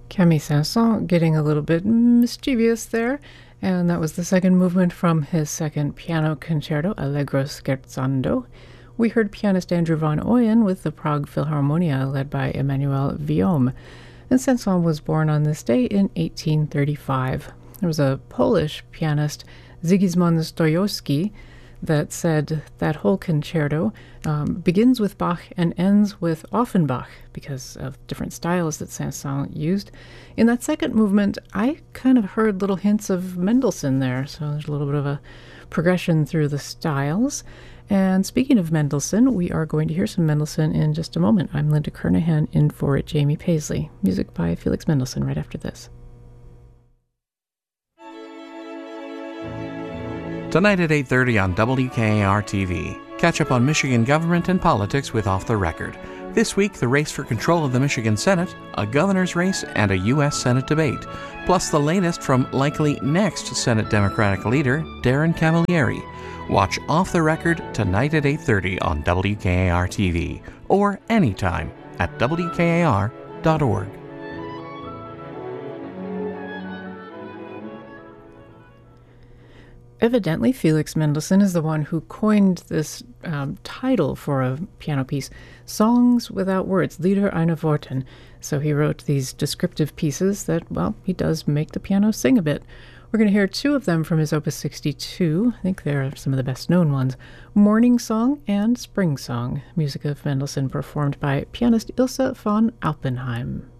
Camille Saint-Saëns getting a little bit mischievous there, and that was the second movement from his second piano concerto, Allegro scherzando. We heard pianist Andrew van Ooyen with the Prague Philharmonia, led by Emmanuel Viaume. And Saint-Saëns was born on this day in 1835. There was a Polish pianist, Sigismund Stojowski, that said that whole concerto begins with Bach and ends with Offenbach because of different styles that Saint-Saëns used. In that second movement, I kind of heard little hints of Mendelssohn there, so there's a little bit of a progression through the styles. And speaking of Mendelssohn, we are going to hear some Mendelssohn in just a moment. I'm Linda Kernahan in for Jamie Paisley. Music by Felix Mendelssohn right after this. Tonight at 8:30 on WKAR-TV. Catch up on Michigan government and politics with Off the Record. This week, the race for control of the Michigan Senate, a governor's race, and a U.S. Senate debate. Plus the latest from likely next Senate Democratic leader, Darren Cavalieri. Watch Off the Record tonight at 8:30 on WKAR-TV or anytime at WKAR.org. Evidently, Felix Mendelssohn is the one who coined this title for a piano piece, Songs Without Words, Lieder ohne Worte. So he wrote these descriptive pieces that, well, he does make the piano sing a bit. We're going to hear two of them from his Opus 62. I think they're some of the best-known ones, Morning Song and Spring Song, music of Mendelssohn performed by pianist Ilse von Alpenheim.